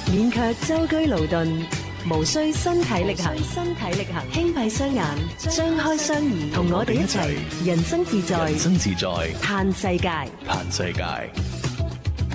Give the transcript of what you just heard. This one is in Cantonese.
免卻舟車勞頓，無需身體力行，輕閉雙眼，張開雙耳，同我哋一齊人生自在， 人生自在， 嘆世界。 嘆世界。